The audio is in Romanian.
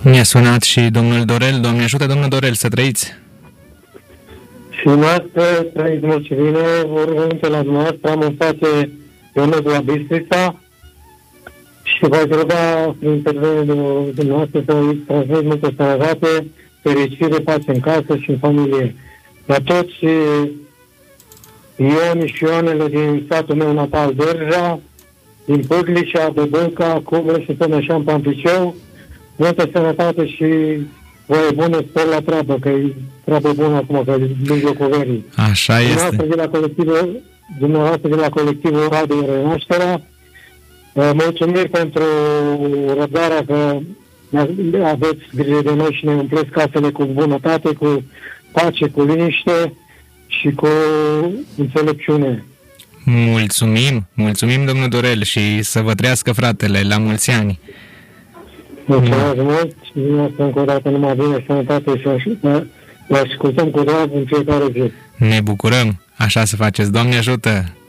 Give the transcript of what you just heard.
Mi-a sunat și domnul Dorel. Doamne ajută, domnul Dorel, să trăiți. Și noastră, trăiți mult și bine, rugăminte la dumneavoastră, am în față Ionuț la Bistrița și v-aș ruga prin intervenul dumneavoastră să îi transmit multă sănătate, fericire, pace în casă și în familie. La toți Ionii și Ioanele din satul meu natal, Berja, din Pârlișa, Băbânca, Cubră și până așa în Pampiceu, multă sănătate și voie bună, sper la treabă, că e treabă bună acum, că e mijlocul verii. Așa este. Dumneavoastră de la colectivul Radio Renașterea, mulțumiri pentru răbdarea că aveți grijă de noi și ne umpleți casele cu bunătate, cu pace, cu liniște și cu înțelepciune. Mulțumim, domnul Dorel, și să vă trăiască fratele, la mulți ani. Mulțumesc mult și dumneavoastră încă o dată numai bine, sănătate și vă ascultăm cu drag în fiecare zi. Ne bucurăm, așa să faceți, Doamne ajută!